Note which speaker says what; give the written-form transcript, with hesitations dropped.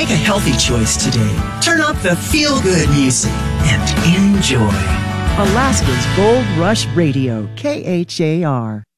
Speaker 1: Make a healthy choice today. Turn up the feel-good music and enjoy.
Speaker 2: Alaska's Gold Rush Radio, KHAR.